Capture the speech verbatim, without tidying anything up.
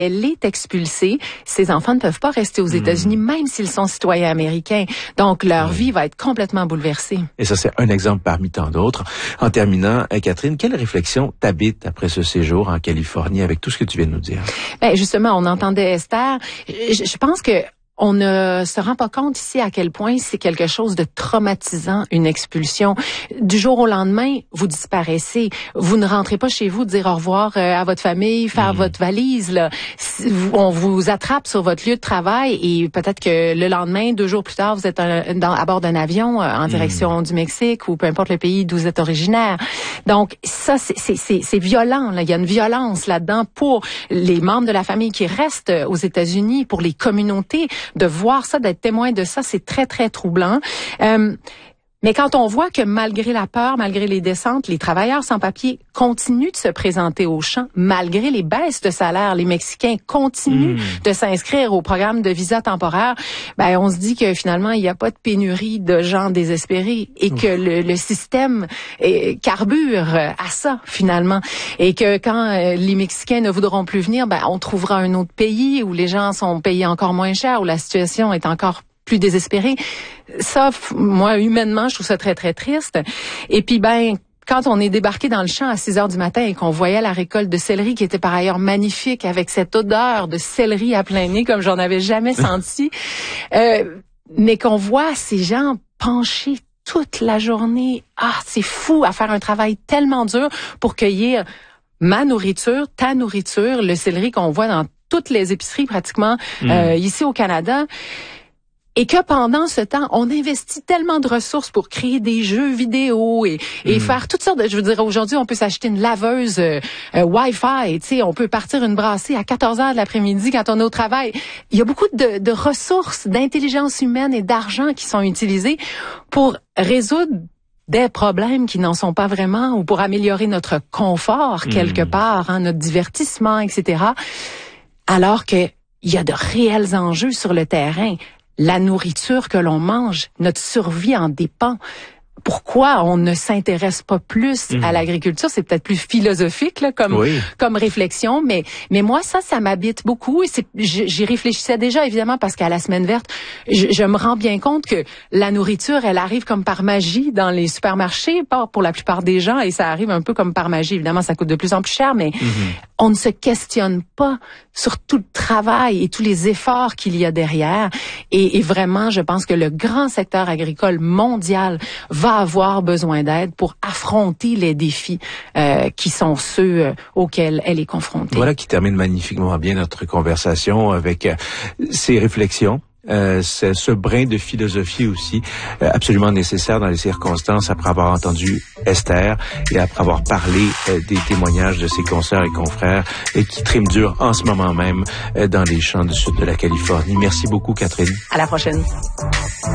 elle est expulsée, ces enfants ne peuvent pas rester aux États-Unis, mmh. même s'ils sont citoyens américains. Donc, leur mmh. vie va être complètement bouleversée. Et ça, c'est un exemple parmi tant d'autres. En terminant, Catherine, quelle réflexion t'habite après ce séjour en Californie avec tout ce que tu viens de nous dire? Ben, justement, on entendait Esther. Je, je pense que on ne se rend pas compte ici à quel point c'est quelque chose de traumatisant, une expulsion. Du jour au lendemain, vous disparaissez. Vous ne rentrez pas chez vous dire au revoir à votre famille, faire mmh. votre valise. Là. On vous attrape sur votre lieu de travail et peut-être que le lendemain, deux jours plus tard, vous êtes un, dans, à bord d'un avion en direction mmh. du Mexique ou peu importe le pays d'où vous êtes originaire. Donc ça, c'est, c'est, c'est, c'est violent. Là. Il y a une violence là-dedans pour les membres de la famille qui restent aux États-Unis, pour les communautés. De voir ça, d'être témoin de ça, c'est très, très troublant. Euh, mais quand on voit que malgré la peur, malgré les descentes, les travailleurs sans papier continuent de se présenter aux champs, malgré les baisses de salaire, les Mexicains continuent mmh. de s'inscrire au programme de visa temporaire, ben on se dit que finalement, il n'y a pas de pénurie de gens désespérés et que le, le système est, carbure à ça, finalement. Et que quand euh, les Mexicains ne voudront plus venir, ben on trouvera un autre pays où les gens sont payés encore moins cher, où la situation est encore plus désespérée. Ça, moi, humainement, je trouve ça très, très triste. Et puis, ben, quand on est débarqué dans le champ à six heures du matin et qu'on voyait la récolte de céleri, qui était par ailleurs magnifique, avec cette odeur de céleri à plein nez, comme j'en avais jamais senti, euh, mais qu'on voit ces gens penchés toute la journée. Ah, c'est fou, à faire un travail tellement dur pour cueillir ma nourriture, ta nourriture, le céleri qu'on voit dans toutes les épiceries pratiquement mmh. euh, ici au Canada. Et que pendant ce temps, on investit tellement de ressources pour créer des jeux vidéo et, et mmh. faire toutes sortes de... Je veux dire, aujourd'hui, on peut s'acheter une laveuse euh, euh, Wi-Fi, tu sais, on peut partir une brassée à quatorze heures de l'après-midi quand on est au travail. Il y a beaucoup de, de ressources, d'intelligence humaine et d'argent qui sont utilisées pour résoudre des problèmes qui n'en sont pas vraiment ou pour améliorer notre confort quelque mmh. part, hein, notre divertissement, et cetera. Alors que il y a de réels enjeux sur le terrain. La nourriture que l'on mange, notre survie en dépend. Pourquoi on ne s'intéresse pas plus mmh. à l'agriculture? C'est peut-être plus philosophique là, comme oui. comme réflexion, mais mais moi ça, ça m'habite beaucoup et c'est, j'y réfléchissais déjà évidemment parce qu'à la semaine verte, je, je me rends bien compte que la nourriture, elle arrive comme par magie dans les supermarchés, pas pour la plupart des gens, et ça arrive un peu comme par magie. Évidemment, ça coûte de plus en plus cher, mais mmh. on ne se questionne pas sur tout le travail et tous les efforts qu'il y a derrière. Et, et vraiment, je pense que le grand secteur agricole mondial va avoir besoin d'aide pour affronter les défis euh, qui sont ceux euh, auxquels elle est confrontée. Voilà qui termine magnifiquement bien notre conversation avec euh, ces réflexions. Euh, c'est ce brin de philosophie aussi euh, absolument nécessaire dans les circonstances après avoir entendu Esther et après avoir parlé euh, des témoignages de ses consoeurs et confrères et qui triment dur en ce moment même euh, dans les champs du sud de la Californie. Merci beaucoup, Catherine. À la prochaine.